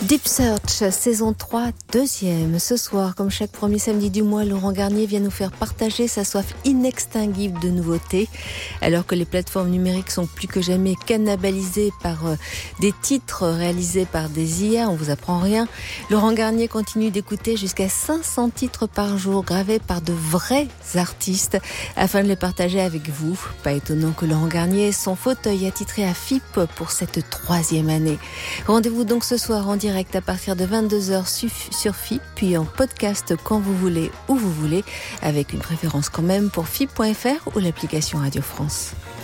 Deep Search, saison 3, deuxième. Ce soir, comme chaque premier samedi du mois, Laurent Garnier vient nous faire partager sa soif inextinguible de nouveautés. Alors que les plateformes numériques sont plus que jamais cannibalisées par des titres réalisés par des IA, on vous apprend rien. Laurent Garnier continue d'écouter jusqu'à 500 titres par jour, gravés par de vrais artistes, afin de les partager avec vous. Pas étonnant que Laurent Garnier ait son fauteuil attitré à FIP pour cette troisième année. Rendez-vous donc ce soir en direct à partir de 22h sur FIP, puis en podcast quand vous voulez, où vous voulez, avec une préférence quand même pour FIP.fr ou l'application Radio France.